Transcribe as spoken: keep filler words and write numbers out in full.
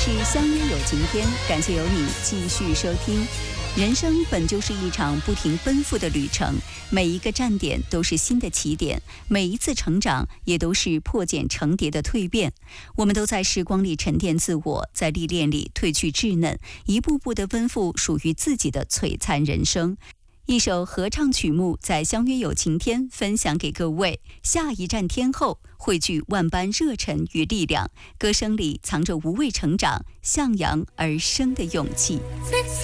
是相约有晴天，感谢有你继续收听。人生本就是一场不停奔赴的旅程，每一个站点都是新的起点，每一次成长也都是破茧成蝶的蜕变。我们都在时光里沉淀自我，在历练里褪去稚嫩，一步步地奔赴属于自己的璀璨人生。一首合唱曲目在相约有晴天分享给各位。下一站天后，汇聚万般热忱与力量，歌声里藏着无畏成长、向阳而生的勇气。